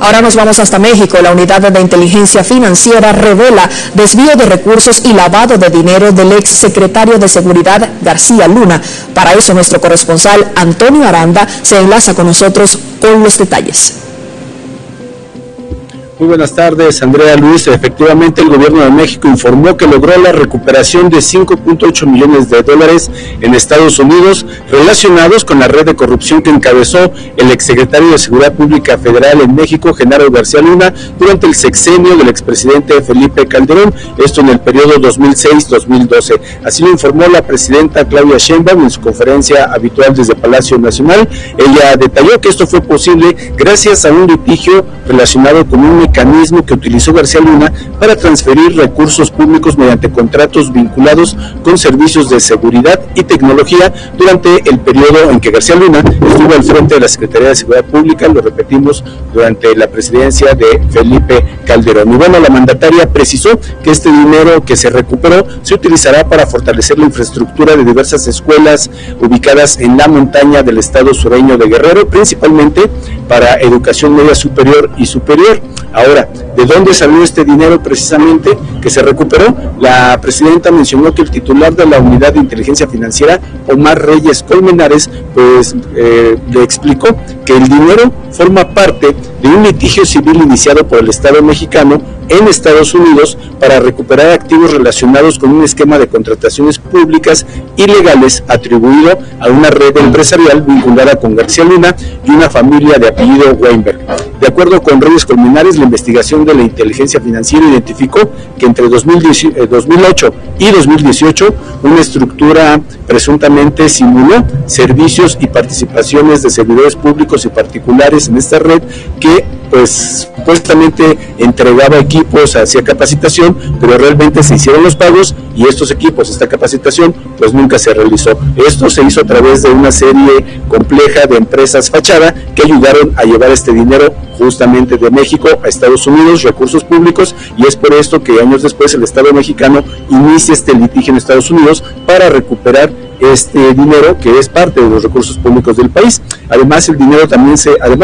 Ahora nos vamos hasta México. La Unidad de Inteligencia Financiera revela desvío de recursos y lavado de dinero del ex secretario de Seguridad García Luna. Para eso nuestro corresponsal Antonio Aranda se enlaza con nosotros con los detalles. Muy buenas tardes, Andrea Luis. Efectivamente, el gobierno de México informó que logró la recuperación de $5.8 millones en Estados Unidos relacionados con la red de corrupción que encabezó el exsecretario de Seguridad Pública Federal en México, Genaro García Luna, durante el sexenio del expresidente Felipe Calderón, esto en el periodo 2006-2012. Así lo informó la presidenta Claudia Sheinbaum en su conferencia habitual desde Palacio Nacional. Ella detalló que esto fue posible gracias a un litigio relacionado con un mecanismo que utilizó García Luna para transferir recursos públicos mediante contratos vinculados con servicios de seguridad y tecnología durante el periodo en que García Luna estuvo al frente de la Secretaría de Seguridad Pública, lo repetimos, durante la presidencia de Felipe Calderón. Y bueno, la mandataria precisó que este dinero que se recuperó se utilizará para fortalecer la infraestructura de diversas escuelas ubicadas en la montaña del estado sureño de Guerrero, principalmente para educación media superior y superior. Ahora, ¿de dónde salió este dinero precisamente que se recuperó? La presidenta mencionó que el titular de la Unidad de Inteligencia Financiera, Omar Reyes Colmenares, pues le explicó que el dinero forma parte de un litigio civil iniciado por el Estado mexicano en Estados Unidos para recuperar activos relacionados con un esquema de contrataciones públicas ilegales atribuido a una red empresarial vinculada con García Luna y una familia de apellido Weinberg. De acuerdo con Reyes Colmenares, la investigación de la inteligencia financiera identificó que entre 2008 y 2018 una estructura presuntamente simuló servicios y participaciones de servidores públicos y particulares en esta red que pues supuestamente entregaba equipos hacia capacitación, pero realmente se hicieron los pagos y estos equipos, esta capacitación, pues nunca se realizó. Esto se hizo a través de una serie compleja de empresas fachada que ayudaron a llevar este dinero justamente de México a Estados Unidos, recursos públicos, y es por esto que años después el Estado mexicano inicia este litigio en Estados Unidos para recuperar este dinero que es parte de los recursos públicos del país. Además del dinero también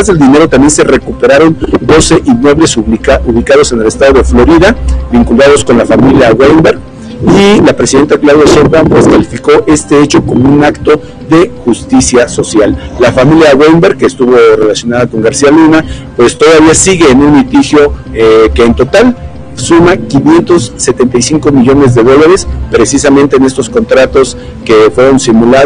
se recuperaron 12 inmuebles ubicados en el estado de Florida, vinculados con la familia Weinberg, y la presidenta Claudia Sheinbaum pues calificó este hecho como un acto de justicia social. La familia Weinberg, que estuvo relacionada con García Luna, pues todavía sigue en un litigio que en total suma $575 millones precisamente en estos contratos que fueron simulados